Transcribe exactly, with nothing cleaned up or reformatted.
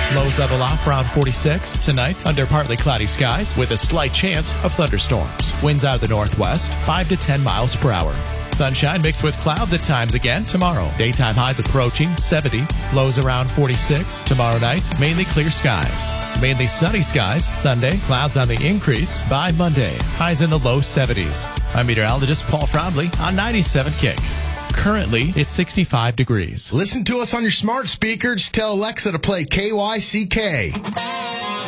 Lows level off around forty-six. Tonight, under partly cloudy skies with a slight chance of thunderstorms. Winds out of the northwest, five to ten miles per hour. Sunshine mixed with clouds at times again tomorrow. Daytime highs approaching seventy. Lows around forty-six. Tomorrow night, mainly clear skies. Mainly sunny skies Sunday. Clouds on the increase by Monday. Highs in the low seventies. I'm meteorologist Paul Trombley on ninety-seven Kick. Currently, it's sixty-five degrees. Listen to us on your smart speakers. Tell Alexa to play K Y C K.